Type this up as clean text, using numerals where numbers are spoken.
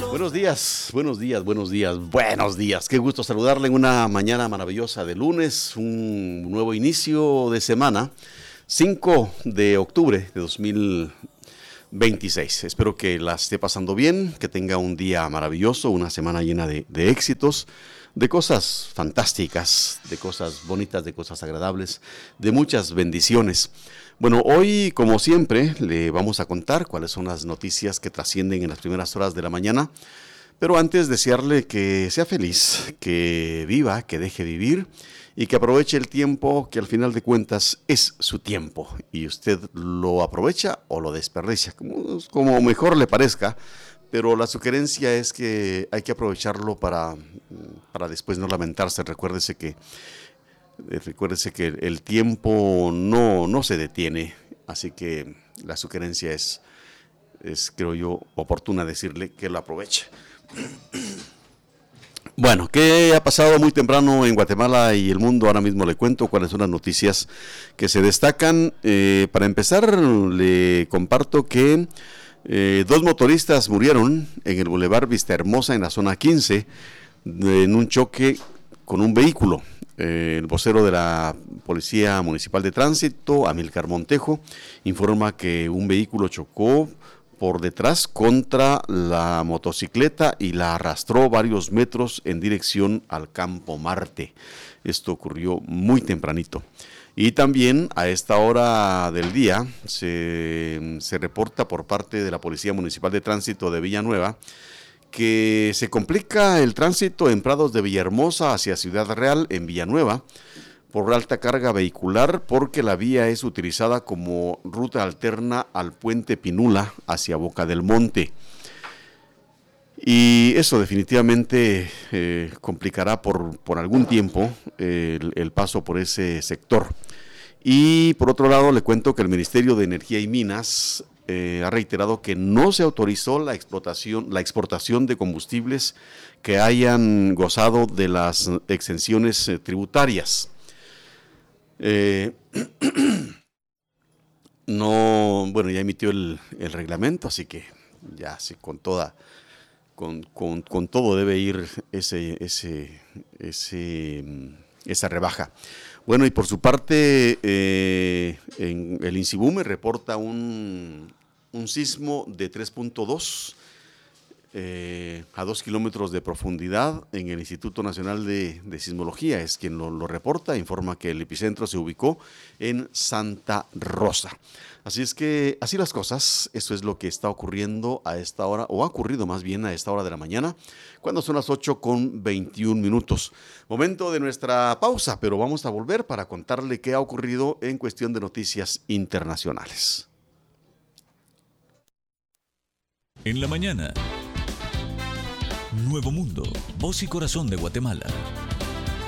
Buenos días, buenos días, buenos días, buenos días. Qué gusto saludarle en una mañana maravillosa de lunes, un nuevo inicio de semana, 5 de octubre de 2026. Espero que la esté pasando bien, que tenga un día maravilloso, una semana llena de éxitos, de cosas fantásticas, de cosas bonitas, de cosas agradables, de muchas bendiciones. Bueno, hoy, como siempre, le vamos a contar cuáles son las noticias que trascienden en las primeras horas de la mañana. Pero antes, desearle que sea feliz, que viva, que deje vivir y que aproveche el tiempo que al final de cuentas es su tiempo. Y usted lo aprovecha o lo desperdicia, como mejor le parezca. Pero la sugerencia es que hay que aprovecharlo para después no lamentarse. Recuérdese que el tiempo no se detiene, así que la sugerencia es, creo yo, oportuna decirle que lo aproveche. Bueno, ¿qué ha pasado muy temprano en Guatemala y el mundo? Ahora mismo le cuento cuáles son las noticias que se destacan. Para empezar, le comparto que 2 motoristas murieron en el Boulevard Vistahermosa en la zona 15 en un choque con un vehículo. El vocero de la Policía Municipal de Tránsito, Amílcar Montejo, informa que un vehículo chocó por detrás contra la motocicleta y la arrastró varios metros en dirección al Campo Marte. Esto ocurrió muy tempranito. Y también a esta hora del día se reporta por parte de la Policía Municipal de Tránsito de Villanueva que se complica el tránsito en Prados de Villahermosa hacia Ciudad Real en Villanueva por alta carga vehicular, porque la vía es utilizada como ruta alterna al puente Pinula hacia Boca del Monte. Y eso definitivamente complicará por algún tiempo el paso por ese sector. Y por otro lado, le cuento que el Ministerio de Energía y Minas ha reiterado que no se autorizó la exportación de combustibles que hayan gozado de las exenciones tributarias. No, bueno, ya emitió el reglamento, así que ya sí, con todo debe ir esa rebaja. Bueno, y por su parte, en el INSIBUME reporta un sismo de 3.2 a 2 kilómetros de profundidad en el Instituto Nacional de Sismología. Es quien lo reporta, informa que el epicentro se ubicó en Santa Rosa. Así es que, así las cosas, eso es lo que está ocurriendo a esta hora, o ha ocurrido más bien a esta hora de la mañana, cuando son las 8:21. Momento de nuestra pausa, pero vamos a volver para contarle qué ha ocurrido en cuestión de noticias internacionales. En la mañana, Nuevo Mundo, voz y corazón de Guatemala.